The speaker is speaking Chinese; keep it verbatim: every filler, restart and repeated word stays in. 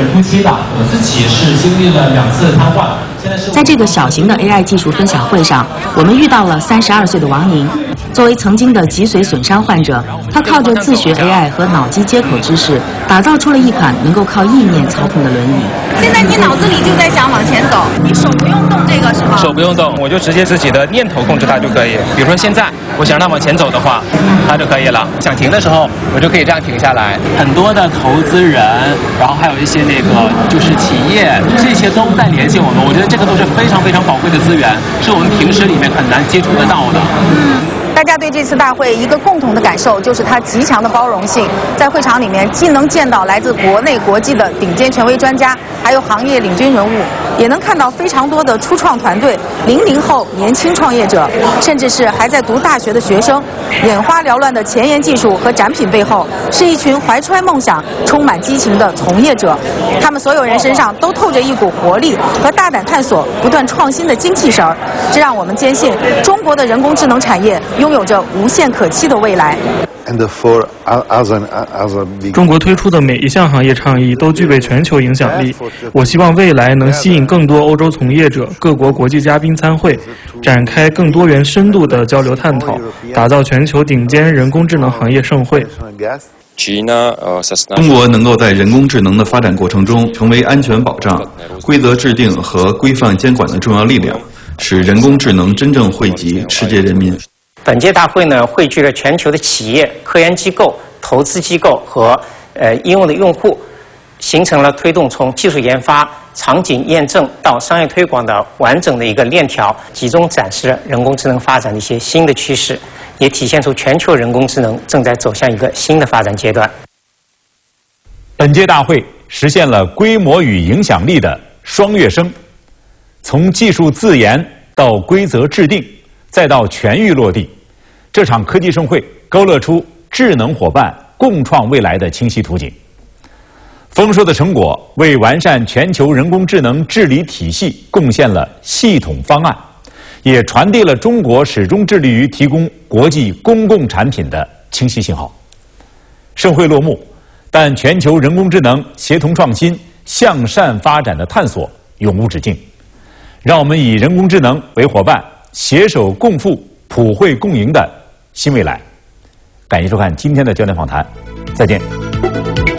夫妻档，我自己是经历了两次瘫痪。 在这个小型的 A I 技术分享会上，我们遇到了三十二岁的王宁。作为曾经的脊髓损伤患者，他靠着自学 A I 和脑机接口知识，打造出了一款能够靠意念操控的轮椅。 现在你脑子里就在想往前走，你手不用动这个是吗？ 手不用动，我就直接自己的念头控制它就可以。比如说现在我想让它往前走的话，它就可以了。想停的时候，我就可以这样停下来。 很多的投资人，然后还有一些那个就是企业，这些都在联系我们。我觉得这个都是非常非常宝贵的资源，是我们平时里面很难接触得到的。 嗯。大家对这次大会一个共同的感受就是它极强的包容性，在会场里面既能见到来自国内国际的顶尖权威专家，还有行业领军人物，也能看到非常多的初创团队、零零后年轻创业者，甚至是还在读大学的学生。眼花缭乱的前沿技术和展品背后，是一群怀揣梦想、充满激情的从业者。他们所有人身上都透着一股活力和大胆探索、不断创新的精气神儿，这让我们坚信中国的人工智能产业拥有着无限可期的未来。 中国推出的每一项行业倡议都具备全球影响力。我希望未来能吸引更多欧洲从业者、各国国际嘉宾参会，展开更多元深度的交流探讨，打造全球顶尖人工智能行业盛会。 中国能够在人工智能的发展过程中成为安全保障、规则制定和规范监管的重要力量，使人工智能真正惠及世界人民。 本届大会呢，汇聚了全球的企业、科研机构、投资机构和呃应用的用户，形成了推动从技术研发、场景验证到商业推广的完整的一个链条，集中展示了人工智能发展的一些新的趋势，也体现出全球人工智能正在走向一个新的发展阶段。 本届大会实现了规模与影响力的双跃升，从技术自研到规则制定，再到全域落地，这场科技盛会勾勒出智能伙伴共创未来的清晰图景。丰硕的成果为完善全球人工智能治理体系贡献了系统方案，也传递了中国始终致力于提供国际公共产品的清晰信号。盛会落幕，但全球人工智能协同创新、向善发展的探索永无止境。让我们以人工智能为伙伴，携手共赴普惠共赢的新未来。感谢收看今天的焦点访谈，再见。